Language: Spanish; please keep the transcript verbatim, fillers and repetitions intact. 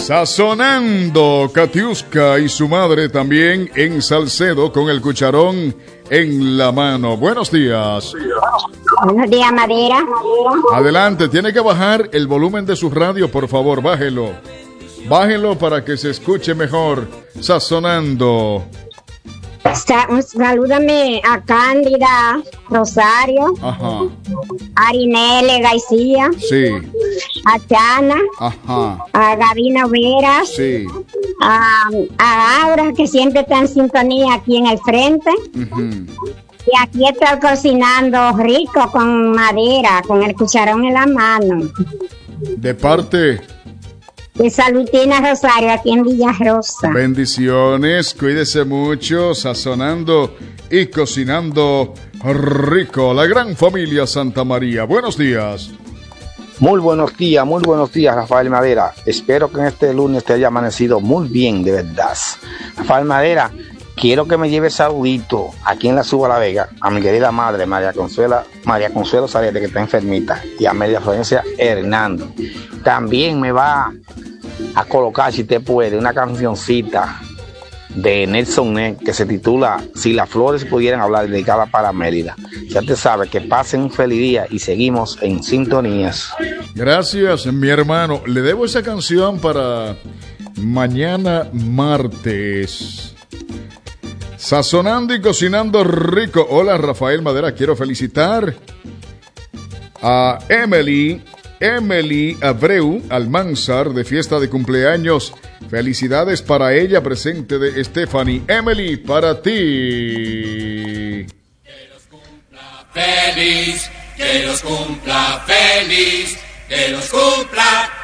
Sazonando, Katiuska y su madre también en Salcedo con el cucharón en la mano. Buenos días. Buenos días, Madera. Adelante, tiene que bajar el volumen de su radio, por favor, bájelo. Bájelo para que se escuche mejor. Sazonando. Salúdame a Cándida Rosario. Ajá. A Arinele García. Sí. A Chana. Ajá. A Gabina Veras. Sí. A, a Aura, que siempre está en sintonía aquí en el frente. Uh-huh. Y aquí estoy cocinando rico con madera, con el cucharón en la mano. De parte de Salutina Rosario, aquí en Villarrosa. Bendiciones, cuídese mucho, sazonando y cocinando rico. La gran familia Santa María. Buenos días. Muy buenos días, muy buenos días, Rafael Madera. Espero que en este lunes te haya amanecido muy bien, de verdad. Rafael Madera, quiero que me lleve saludito aquí en la Suba La Vega a mi querida madre, María Consuelo, María Consuelo Sarete, que está enfermita, y a Media Florencia Hernando. También me va a colocar, si usted puede, una cancioncita de Nelson Ned que se titula Si las flores pudieran hablar, dedicada para Mérida. Ya te sabe, que pasen un feliz día y seguimos en sintonías. Gracias, mi hermano. Le debo esa canción para mañana martes. Sazonando y cocinando rico. Hola, Rafael Madera. Quiero felicitar a Emily, Emily Abreu Almanzar, de fiesta de cumpleaños. Felicidades para ella, presente de Stephanie. Emily, para ti. Que los cumpla feliz, que los cumpla feliz, que los cumpla